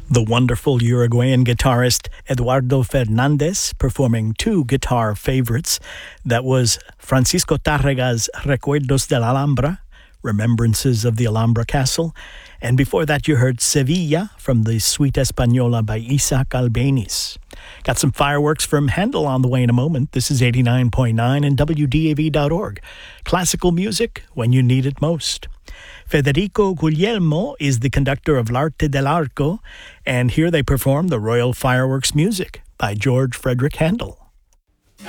The wonderful Uruguayan guitarist Eduardo Fernandez performing two guitar favorites. That was Francisco Tárrega's Recuerdos de la Alhambra, Remembrances of the Alhambra Castle. And before that, you heard Sevilla from the Suite Española by Isaac Albéniz. Got some fireworks from Handel on the way in a moment. This is 89.9 and WDAV.org. Classical music when you need it most. Federico Guglielmo is the conductor of L'Arte dell'Arco, and here they perform the Royal Fireworks music by George Frederick Handel.